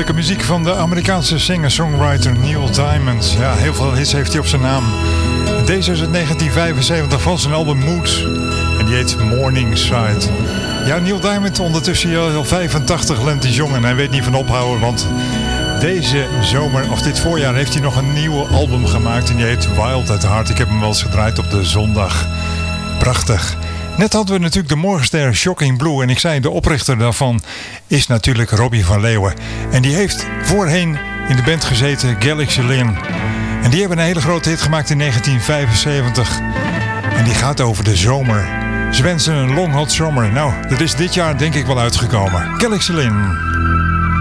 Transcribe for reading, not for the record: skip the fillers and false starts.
heerlijke muziek van de Amerikaanse singer-songwriter Neil Diamond. Ja, heel veel hits heeft hij op zijn naam. Deze is uit 1975 van zijn album Moods. En die heet Morningside. Ja, Neil Diamond ondertussen al 85 lentes jong en hij weet niet van ophouden, want deze zomer, of dit voorjaar, heeft hij nog een nieuwe album gemaakt. En die heet Wild at Heart. Ik heb hem wel eens gedraaid op de zondag. Prachtig. Net hadden we natuurlijk de morgenster Shocking Blue. En ik zei, de oprichter daarvan is natuurlijk Robbie van Leeuwen. En die heeft voorheen in de band gezeten Galaxy Lynn. En die hebben een hele grote hit gemaakt in 1975. En die gaat over de zomer. Ze wensen een long hot summer. Nou, dat is dit jaar denk ik wel uitgekomen. Galaxy Lynn.